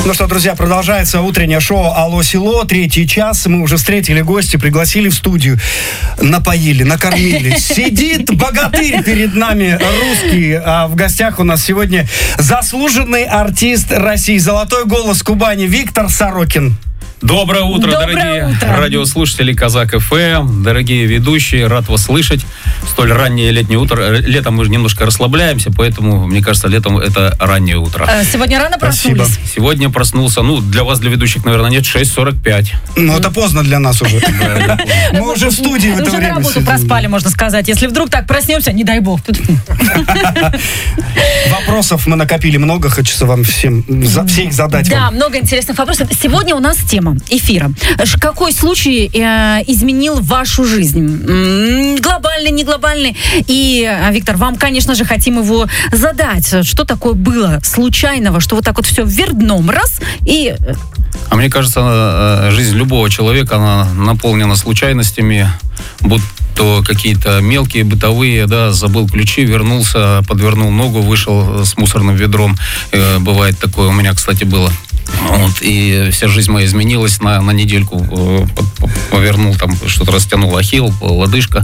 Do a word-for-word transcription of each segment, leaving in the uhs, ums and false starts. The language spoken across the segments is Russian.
Ну что, друзья, продолжается утреннее шоу «Алло, село», третий час. Мы уже встретили гостя, пригласили в студию, напоили, накормили. Сидит богатырь перед нами, русский. А в гостях у нас сегодня заслуженный артист России, золотой голос Кубани Виктор Сорокин. Доброе утро, Доброе дорогие утро. радиослушатели Казак эф эм, дорогие ведущие, рад вас слышать. Столь раннее летнее утро. Летом мы же немножко расслабляемся, поэтому, мне кажется, летом это раннее утро. Сегодня рано Спасибо. проснулись? Сегодня проснулся, ну, для вас, для ведущих, наверное, нет, шесть сорок пять. Ну, это поздно для нас уже. Мы уже в студии в это Уже на время работу сидим. проспали, можно сказать. Если вдруг так проснемся, не дай бог. Вопросов мы накопили много, хочу вам всем за- все их задать Да, вам. много интересных вопросов. Сегодня у нас тема эфира. Ш- Какой случай э, изменил вашу жизнь? М, Глобальный, не глобальный? И, э, Виктор, вам, конечно же, хотим его задать. Что такое было случайного, что вот так вот все вверх дном, раз, и... э, А мне кажется, э, жизнь любого человека, она наполнена случайностями, будь то какие-то мелкие, бытовые, да, забыл ключи, вернулся, подвернул ногу, вышел с мусорным ведром. Э, Бывает такое, у меня, кстати, было. Вот, и вся жизнь моя изменилась на, на недельку. Э, по- по- Повернул, там что-то растянул ахилл, лодыжка.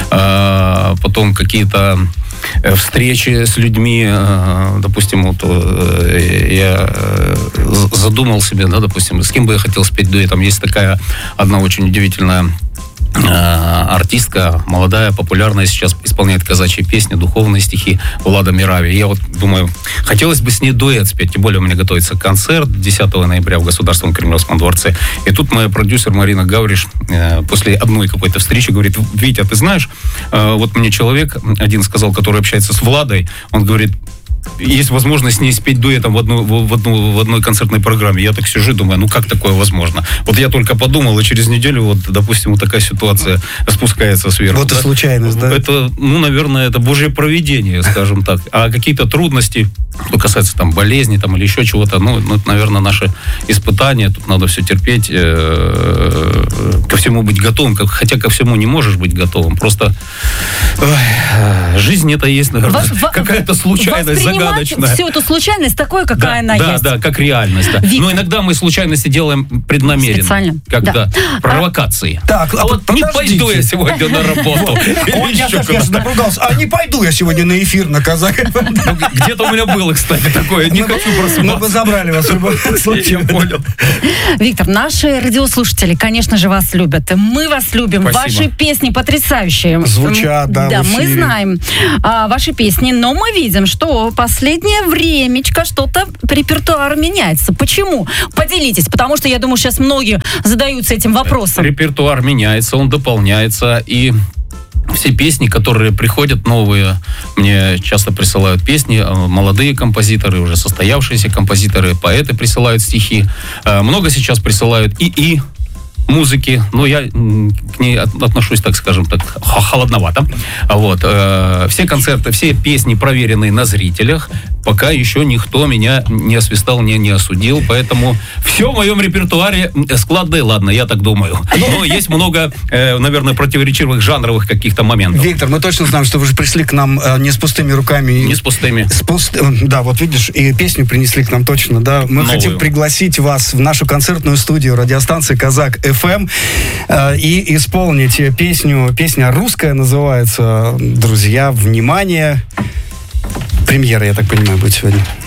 А потом какие-то э, встречи с людьми, э, допустим, вот э, я э, з- задумал себе, да, допустим, с кем бы я хотел спеть дуэтом. Есть такая одна очень удивительная э, артистка, молодая, популярная, сейчас исполняет казачьи песни, духовные стихи, Влада Мирави. Я вот думаю, хотелось бы с ней дуэт спеть, тем более у меня готовится концерт десятого ноября в Государственном Кремлевском дворце. И тут моя продюсер Марина Гавриш э, после одной какой-то встречи говорит: Витя, ты знаешь, э, вот мне человек один сказал, который общается с Владой, он говорит, есть возможность с ней спеть дуэтом в, одну, в, в, одну, в одной концертной программе. Я так сижу и думаю, ну как такое возможно? Вот я только подумал, и через неделю, вот, допустим, вот такая ситуация спускается сверху. Вот и да? случайность, да? Это, ну, наверное, это божье провидение, скажем так. А какие-то трудности, что касается там болезни там, или еще чего-то, ну, ну, это, наверное, наши испытания. Тут надо все терпеть, э, ко всему быть готовым. Как- Хотя ко всему не можешь быть готовым. Просто ой, жизнь это есть, наверное, Во- во- какая-то случайность, воспринимать загадочная. всю эту случайность такой, какая Да, она да, есть. да, как реальность. Да. Виктор. Но иногда мы случайности делаем преднамеренно. Специально. Как, Да. да, провокации. Так, а а вот под- не подождите. пойду я сегодня на работу. Или Ой, я еще так, я же куда-то. напугался. А не пойду я сегодня на эфир на Казак. Ну, где-то у меня было, кстати, такое. Не хочу Мы бы просыпаться. забрали вас в любом Я случае. понял. Виктор, наши радиослушатели, конечно же, вас любят. Мы вас любим. Спасибо. Ваши песни потрясающие. Звучат, да, Да, в мы эфире. знаем а, ваши песни, но мы видим, что последнее времечко что-то репертуар меняется. Почему? Поделитесь, потому что я думаю, сейчас многие задаются этим вопросом. Репертуар меняется, он дополняется, и все песни, которые приходят новые, мне часто присылают песни, э, молодые композиторы, уже состоявшиеся композиторы, поэты присылают стихи. Э, Много сейчас присылают и-и музыки, но я м, к ней от- отношусь, так скажем, так х- холодновато. Вот. э, Все концерты, все песни проверенные на зрителях, пока еще никто меня не освистал, не, не осудил, поэтому все в моем репертуаре складно и ладно, я так думаю. Но есть много, э, наверное, противоречивых жанровых каких-то моментов. Виктор, мы точно знаем, что вы же пришли к нам э, не с пустыми руками. Не с пустыми. С пуст- э, Да, вот видишь, и песню принесли к нам точно, да. Мы Новую. хотим пригласить вас в нашу концертную студию радиостанции Казак эф эм э, и исполнить песню. Песня русская называется. Друзья, внимание. Премьера, я так понимаю, будет сегодня.